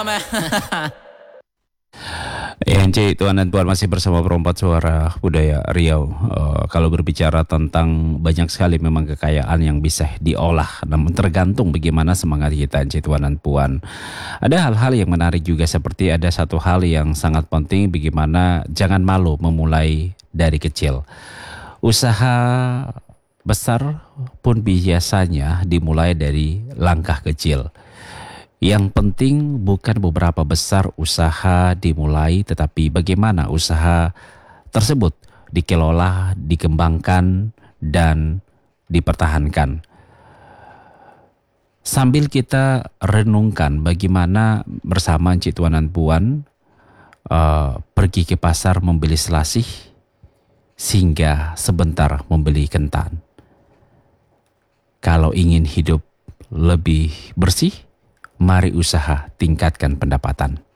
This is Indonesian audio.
Ya, Ence, Tuan dan Puan masih bersama Perompak Suara Budaya Riau. Kalau berbicara tentang banyak sekali memang kekayaan yang bisa diolah, namun tergantung bagaimana semangat kita, Ence, Tuan dan Puan. Ada hal-hal yang menarik juga, seperti ada satu hal yang sangat penting, bagaimana jangan malu memulai dari kecil. Usaha besar pun biasanya dimulai dari langkah kecil. Yang penting bukan beberapa besar usaha dimulai, tetapi bagaimana usaha tersebut dikelola, dikembangkan, dan dipertahankan. Sambil kita renungkan bagaimana bersama Encik Tuan dan Puan pergi ke pasar membeli selasih, sehingga sebentar membeli kentan. Kalau ingin hidup lebih bersih, mari usaha tingkatkan pendapatan.